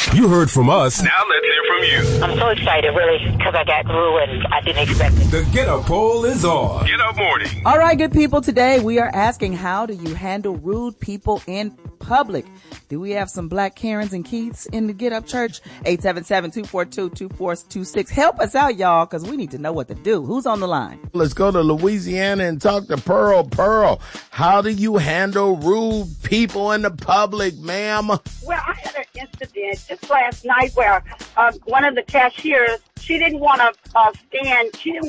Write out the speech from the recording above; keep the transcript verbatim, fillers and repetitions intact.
You heard from us. Now let's hear from you. I'm so excited, really, because I got ruined. I didn't expect it. The Get Up poll is on. Get Up Morning. All right, good people. Today we are asking, how do you handle rude people in public? Do we have some black Karens and Keiths in the Get Up Church? eight seven seven, two four two, two four two six. Help us out, y'all, because we need to know what to do. Who's on the line? Let's go to Louisiana and talk to Pearl. Pearl, how do you handle rude people in the public, ma'am? Well, I had an incident just last night where uh, one of the cashiers, she didn't want to uh, stand, she didn't